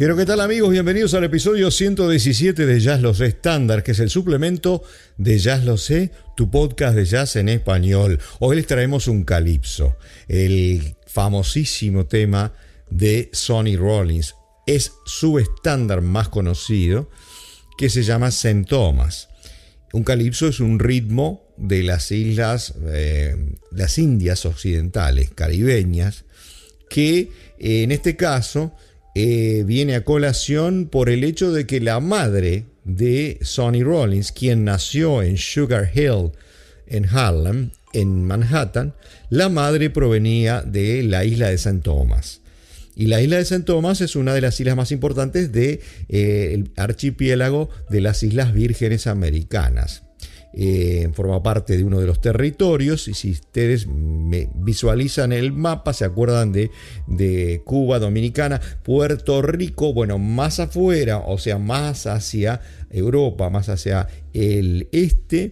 Pero ¿qué tal, amigos? Bienvenidos al episodio 117 de Jazz Lo Sé Estándar, que es el suplemento de Jazz Lo Sé, tu podcast de jazz en español. Hoy les traemos un calipso, el famosísimo tema de Sonny Rollins. Es su estándar más conocido, que se llama St. Thomas. Un calipso es un ritmo de las islas, las Indias occidentales, caribeñas, que en este caso viene a colación por el hecho de que la madre de Sonny Rollins, quien nació en Sugar Hill, en Harlem, en Manhattan, la madre provenía de la isla de St. Thomas. Y la isla de St. Thomas es una de las islas más importantes del archipiélago de las Islas Vírgenes Americanas. Forma parte de uno de los territorios, y si ustedes visualizan el mapa, se acuerdan de Cuba, Dominicana, Puerto Rico, bueno, más afuera, o sea, más hacia Europa, más hacia el este,